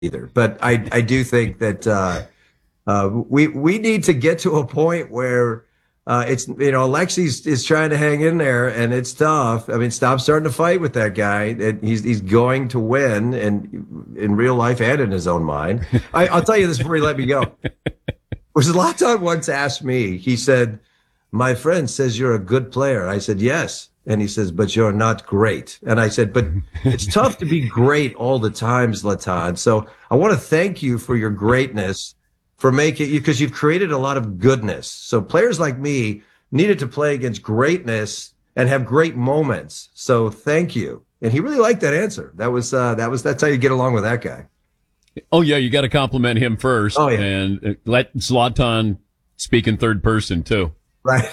either. But I do think that we need to get to a point where it's Alexi's is trying to hang in there, and it's tough. I mean, stop starting to fight with that guy. And he's going to win, and in real life and in his own mind. I'll tell you this before you let me go. Was Zlatan once asked me? He said, "My friend says you're a good player." I said, "Yes." And he says, "But you're not great." And I said, "But it's tough to be great all the time, Zlatan. So I want to thank you for your greatness, for making you, because you've created a lot of goodness. So players like me needed to play against greatness and have great moments. So thank you." And he really liked that answer. That's how you get along with that guy. Oh yeah, you got to compliment him first, oh, yeah. And let Zlatan speak in third person too. Right.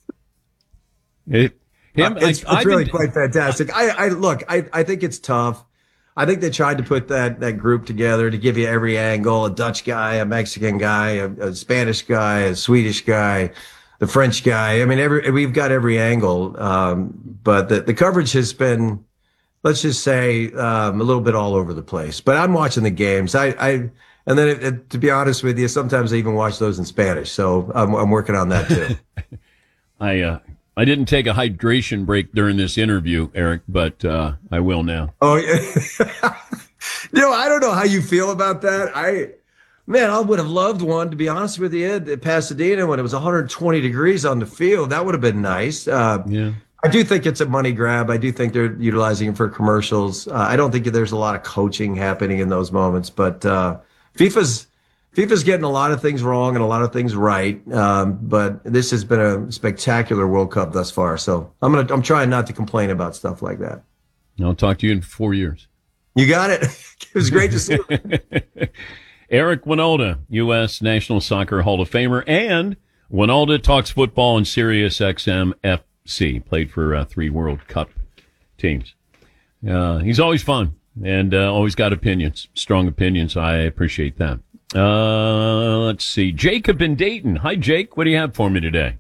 It's really quite fantastic. I think it's tough. I think they tried to put that group together to give you every angle: a Dutch guy, a Mexican guy, a Spanish guy, a Swedish guy, the French guy. I mean, we've got every angle. But the coverage has been, let's just say, a little bit all over the place. But I'm watching the games. And then to be honest with you, sometimes I even watch those in Spanish. So I'm working on that too. I didn't take a hydration break during this interview, Eric, but I will now. Oh, yeah. I don't know how you feel about that. I would have loved one, to be honest with you, at Pasadena when it was 120 degrees on the field. That would have been nice. Yeah. I do think it's a money grab. I do think they're utilizing it for commercials. I don't think there's a lot of coaching happening in those moments, but FIFA's getting a lot of things wrong and a lot of things right. But this has been a spectacular World Cup thus far. So I'm trying not to complain about stuff like that. I'll talk to you in 4 years. You got it. It was great to see you. Eric Wynalda, U.S. National Soccer Hall of Famer, and Wynalda Talks Football on Sirius XM FC. Played for 3 World Cup teams. He's always fun and always got opinions, strong opinions. I appreciate that. Let's see. Jacob in Dayton. Hi, Jake. What do you have for me today?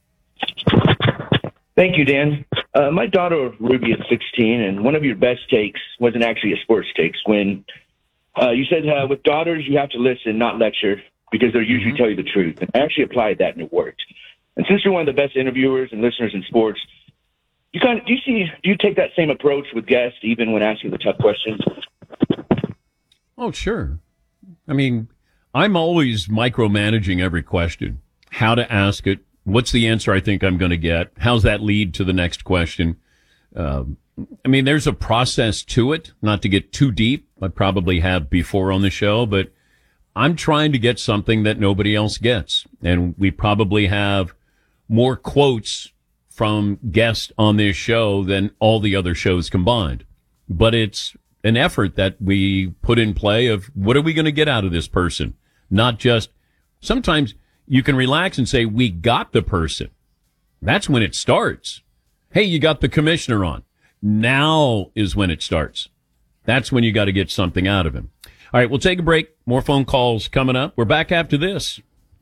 Thank you, Dan. My daughter, Ruby, is 16, and one of your best takes wasn't actually a sports takes when you said with daughters, you have to listen, not lecture, because they'll usually tell you the truth. And I actually applied that, and it worked. And since you're one of the best interviewers and listeners in sports, do you take that same approach with guests, even when asking the tough questions? Oh, sure. I mean, I'm always micromanaging every question. How to ask it. What's the answer I think I'm going to get? How's that lead to the next question? I mean, there's a process to it, not to get too deep. I probably have before on the show, but I'm trying to get something that nobody else gets. And we probably have more quotes from guests on this show than all the other shows combined. But it's an effort that we put in play of what are we going to get out of this person? Not just, sometimes you can relax and say, we got the person. That's when it starts. Hey, you got the commissioner on. Now is when it starts. That's when you got to get something out of him. All right, we'll take a break. More phone calls coming up. We're back after this.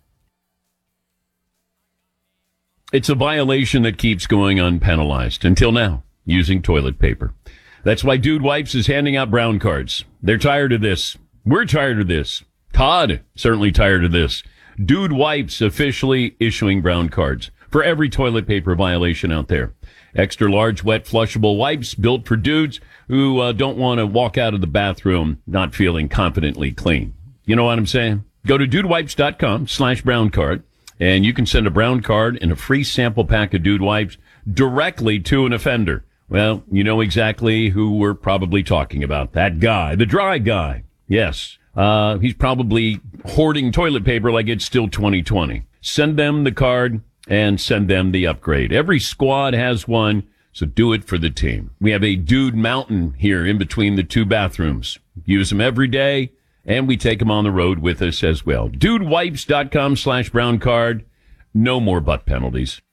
It's a violation that keeps going unpenalized until now, using toilet paper. That's why Dude Wipes is handing out brown cards. They're tired of this. We're tired of this. Todd, certainly tired of this. Dude Wipes officially issuing brown cards for every toilet paper violation out there. Extra large, wet, flushable wipes built for dudes who don't want to walk out of the bathroom not feeling confidently clean. You know what I'm saying? Go to dudewipes.com/brown card, and you can send a brown card and a free sample pack of Dude Wipes directly to an offender. Well, you know exactly who we're probably talking about. That guy, the dry guy. Yes. He's probably hoarding toilet paper like it's still 2020. Send them the card and send them the upgrade. Every squad has one, so do it for the team. We have a Dude Mountain here in between the 2 bathrooms. Use them every day, and we take them on the road with us as well. DudeWipes.com/brown card. No more butt penalties.